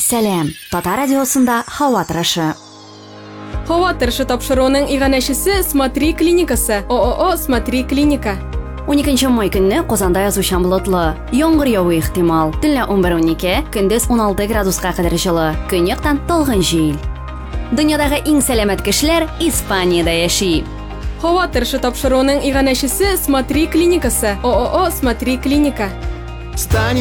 Сәлем, Татар радиосында һава торышы. Һава торышы тапшыруның иганәчесе Смотри клиникасы. ООО Смотри клиника. 12 май көнне Казанда язучан болытлы. Яңгыр яву ихтимал. Төнлә 11-12, көндез 16 градуска кадәр җылы. Көньяктан талгын җил. Дөньядагы иң сәламәт кешеләр Испаниядә яши. Һава торышы тапшыруның иганәчесе Смотри клиникасы. ООО Смотри клиника. Стань